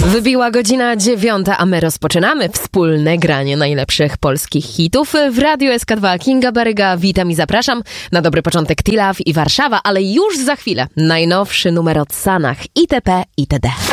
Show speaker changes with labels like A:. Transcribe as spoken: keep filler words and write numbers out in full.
A: Wybiła godzina dziewiąta, a my rozpoczynamy wspólne granie najlepszych polskich hitów w Radiu S K dwa. Kinga Baryga, witam i zapraszam na dobry początek Tilaw i Warszawa, ale już za chwilę najnowszy numer od Sanach itp. itd.